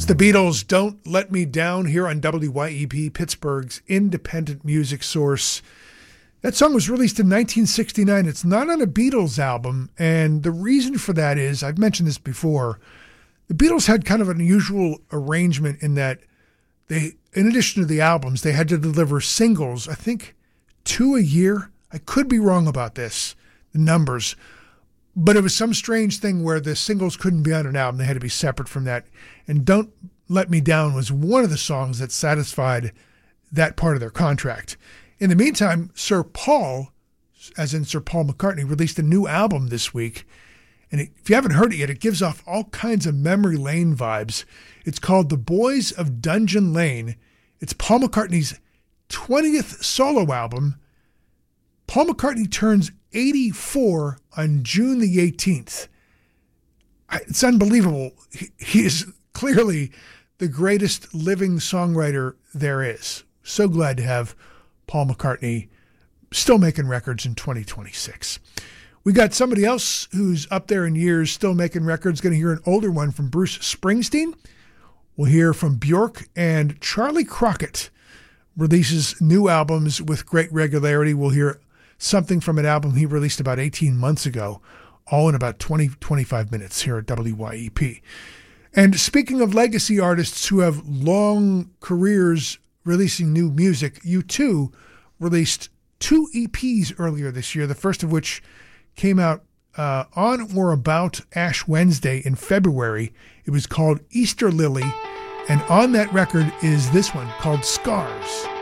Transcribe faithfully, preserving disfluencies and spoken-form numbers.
It's the Beatles, Don't Let Me Down, here on W Y E P, Pittsburgh's independent music source. That song was released in nineteen sixty-nine. It's not on a Beatles album, and the reason for that is, I've mentioned this before, the Beatles had kind of an unusual arrangement in that they, in addition to the albums, they had to deliver singles, I think two a year. I could be wrong about this, the numbers. But it was some strange thing where the singles couldn't be on an album. They had to be separate from that. And Don't Let Me Down was one of the songs that satisfied that part of their contract. In the meantime, Sir Paul, as in Sir Paul McCartney, released a new album this week. And if you haven't heard it yet, it gives off all kinds of memory lane vibes. It's called The Boys of Dungeon Lane. It's Paul McCartney's twentieth solo album. Paul McCartney turns eighty-four on June the eighteenth. It's unbelievable. He, he is clearly the greatest living songwriter there is. So glad to have Paul McCartney still making records in twenty twenty-six. We got somebody else who's up there in years still making records. Going to hear an older one from Bruce Springsteen. We'll hear from Bjork, and Charlie Crockett releases new albums with great regularity. We'll hear something from an album he released about eighteen months ago, all in about twenty, twenty-five minutes here at W Y E P. And speaking of legacy artists who have long careers releasing new music, U two released two E Ps earlier this year, the first of which came out uh, on or about Ash Wednesday in February. It was called Easter Lily, and on that record is this one called Scars.